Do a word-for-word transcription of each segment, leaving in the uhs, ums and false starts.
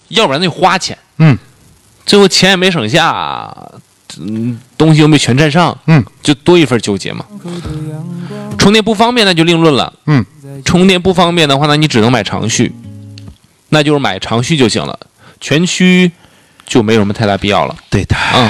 要不然就花钱， 嗯， 最后钱也没省下，嗯，东西又没全占上， 嗯， 就多一份纠结嘛。充电不方便那就另论了， 嗯， 充电不方便的话，那你只能买长续，那就是买长续就行了，全驱就没有什么太大必要了。 对的， 嗯。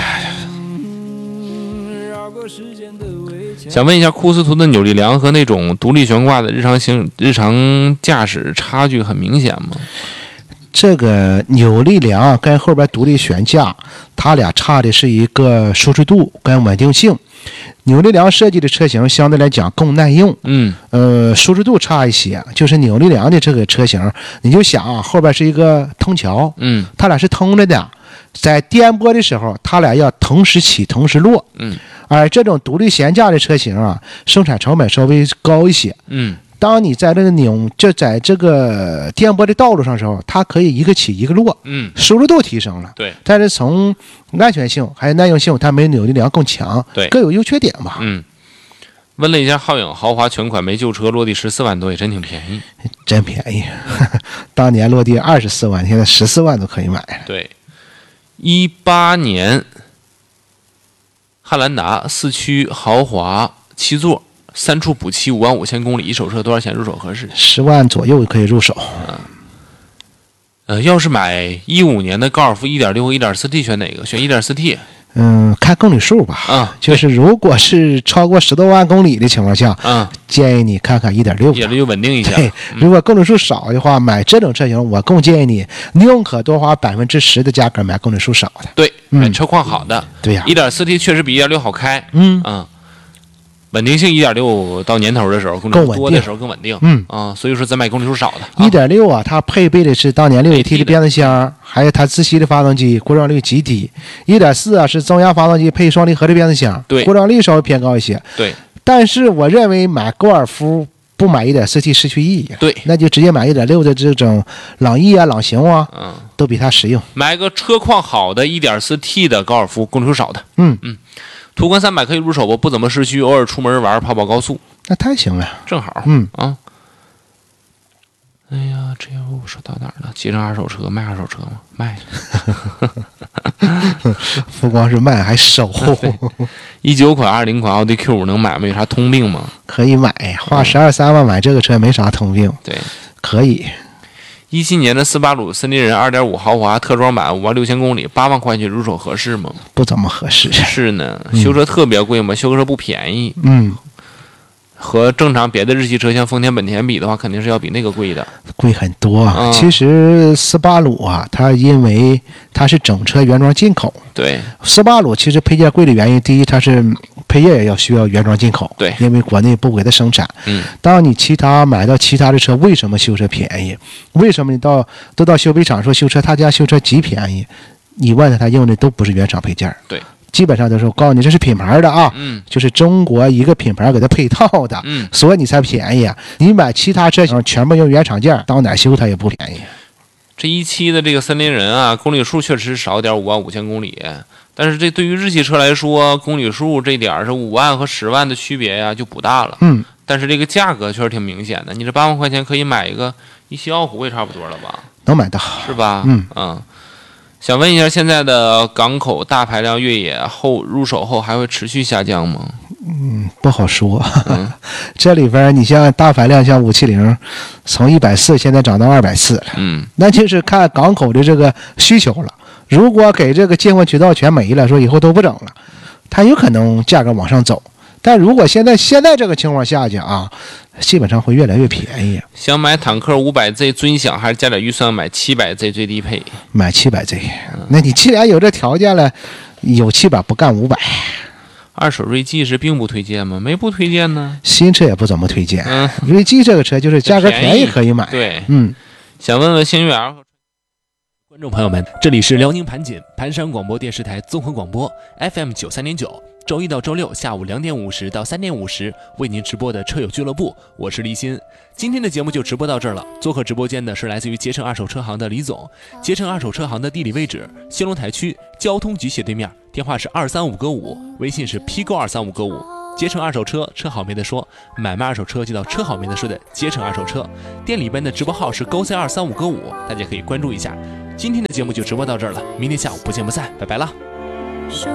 想问一下，库斯图的扭力梁和那种独立悬挂的日常行日常驾驶差距很明显吗？ 这个扭力梁跟后边独立悬架，它俩差的是一个舒适度跟稳定性。扭力梁设计的车型相对来讲更耐用， 嗯， 呃，舒适度差一些。就是扭力梁的这个车型，你就想啊，后边是一个腾桥， 嗯， 它俩是腾着的，在颠簸的时候，它俩要同时起同时落， 嗯， 而这种独立悬架的车型啊，生产成本稍微高一些， 嗯。 当你在这个扭就在这个颠簸的道路上的时候，它可以一个起一个落， 嗯， 舒适度提升了， 对， 但是从安全性还有耐用性，它没扭力梁更强， 对， 各有优缺点吧。 嗯，问了一下皓影豪华全款没旧车，落地十四万多，也真挺便宜， 真便宜。当年落地二十四万，现在十四万都可以买了。 对，一八年汉兰达四驱豪华七座。三处补漆五万五千公里，一手车多少钱入手合适？ 十万左右可以入手。 嗯，呃，要是买一五年的高尔夫一点六和一点四 T，选哪个？选一点四 T。 嗯，看公里数吧。 啊， 就是如果是超过十多万公里的情况下， 嗯， 建议你看看一点六。一点六稳定一下。 对，如果公里数少的话，买这种车型，我更建议你宁可多花百分之十的价格买公里数少的。 对，买车况好的。 对呀， 一点四 T 确实比一点六好开。 嗯嗯。稳定性一点六到年头的时候，公里数多的时候更稳定。 嗯啊，所以说咱买公里数少的。 一点六啊，它配备的是当年六 A T 的变速箱，还有它自吸的发动机，故障率极低。一点四啊是增压发动机配双离合的变速箱， 对， 故障率稍微偏高一些。 对， 但是我认为买高尔夫不买一点四 T 失去意义。 对， 那就直接买一点六的这种朗逸啊、朗行啊， 嗯， 都比它实用。 买个车况好的一点四 T 的高尔夫，公里数少的。 嗯嗯。途观三百可以入手不？不怎么市区，偶尔出门玩，跑跑高速， 那太行了， 正好。 嗯啊，哎呀，这又说到哪儿了？接上二手车，卖二手车吗？卖。 不光是卖，还收。 一九款、二零款奥迪 Q 五能买吗？有啥通病吗？ 可以买，花十二三万买这个车没啥通病。 对， 可以。 一七年的斯巴鲁森林人二点五豪华特装版，五万六千公里，八万块钱入手合适吗？ 不怎么合适。 是呢，修车特别贵吗？修车不便宜。 嗯， 和正常别的日系车像丰田、本田比的话，肯定是要比那个贵的， 贵很多。 嗯、 其实斯巴鲁啊，它因为它是整车原装进口。 对， 斯巴鲁其实配件贵的原因，第一，它是配件也要需要原装进口。 对， 因为国内不给它生产。 嗯， 当你其他买到其他的车，为什么修车便宜？为什么你到都到修配厂说修车，他家修车极便宜？你问他，他用的都不是原厂配件。 对。 基本上都是我告诉你，这是品牌的啊， 嗯， 就是中国一个品牌给它配套的， 嗯， 所以你才便宜啊。你买其他车型全部用原厂件，到哪修它也不便宜。 这一期的这个森林人啊，公里数确实少点，五万五千公里，但是这对于日系车来说，公里数这点是五万和十万的区别呀，就不大了。 嗯， 但是这个价格确实挺明显的，你这八万块钱可以买一个一汽奥虎也差不多了吧？ 能买到， 是吧？ 嗯嗯。想问一下，现在的港口大排量越野后入手后还会持续下降吗？ 嗯，不好说。 嗯、 这里边你像大排量，像五七零，从一百四现在涨到二百四了。 嗯， 那就是看港口的这个需求了。如果给这个进货渠道全没了，说以后都不整了，它有可能价格往上走。但如果现在现在这个情况下去啊，基本上会越来越便宜。 想买坦克 五百 Z 尊享，还是加点预算买 七百 Z 最低配？ 买 七百 Z、嗯、那你既然有这条件了，有七百不干五百。 二手锐际是并不推荐吗？没不推荐呢。 新车也不怎么推荐。 嗯， 锐际这个车就是价格便宜可以买。 对， 嗯。 想问问星越 L 观众朋友们，这里是辽宁盘锦盘山广播电视台综合广播 F M 九三点九，周一到周六下午两点五十到三点五十为您直播的车友俱乐部，我是立新。今天的节目就直播到这儿了。做客直播间的是来自于捷诚二手车行的李总。捷诚二手车行的地理位置：兴隆台区交通局斜对面，电话是二三五个五，微信是 P 购二三五个五。 捷程二手车，车好没得说，买卖二手车就到车好没得说的捷程二手车。店里边的直播号是勾 C 二三五勾五，大家可以关注一下。今天的节目就直播到这儿了，明天下午不见不散，拜拜了。